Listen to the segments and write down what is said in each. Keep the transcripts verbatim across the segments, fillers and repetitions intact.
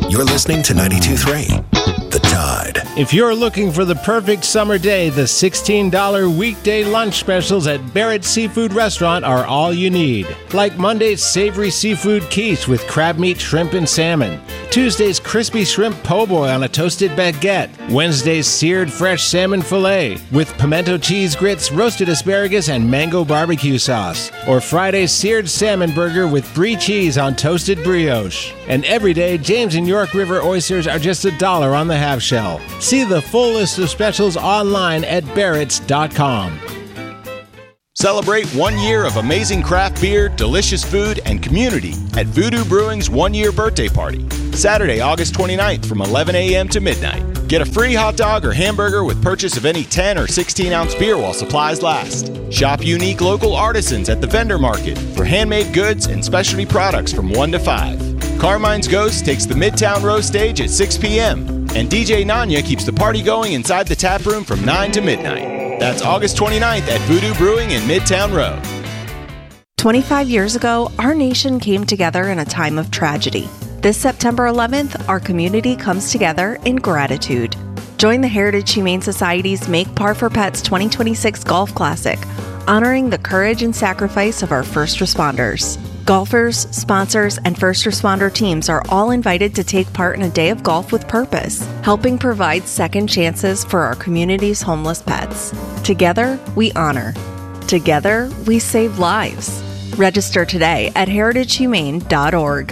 You're listening to ninety-two point three, The Tide. If you're looking for the perfect summer day, the sixteen dollars weekday lunch specials at Barrett's Seafood Restaurant are all you need. Like Monday's savory seafood quiche with crab meat, shrimp, and salmon. Tuesday's crispy shrimp po' boy on a toasted baguette. Wednesday's seared fresh salmon fillet with pimento cheese grits, roasted asparagus, and mango barbecue sauce. Or Friday's seared salmon burger with brie cheese on toasted brioche. And every day, James and York River oysters are just a dollar on the half shell. See the full list of specials online at barretts dot com. Celebrate one year of amazing craft beer, delicious food, and community at Voodoo Brewing's one-year birthday party, Saturday, August twenty-ninth from eleven a.m. to midnight. Get a free hot dog or hamburger with purchase of any ten or sixteen ounce beer while supplies last. Shop unique local artisans at the vendor market for handmade goods and specialty products from one to five. Carmine's Ghost takes the Midtown Row stage at six p.m. and D J Nanya keeps the party going inside the tap room from nine to midnight. That's August twenty-ninth at Voodoo Brewing in Midtown Row. twenty-five years ago, our nation came together in a time of tragedy. This September eleventh, our community comes together in gratitude. Join the Heritage Humane Society's Make Par for Pets twenty twenty-six Golf Classic, honoring the courage and sacrifice of our first responders. Golfers, sponsors, and first responder teams are all invited to take part in a day of golf with purpose, helping provide second chances for our community's homeless pets. Together, we honor. Together, we save lives. Register today at heritage humane dot org.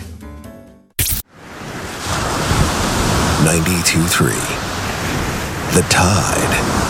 ninety-two point three, The Tide.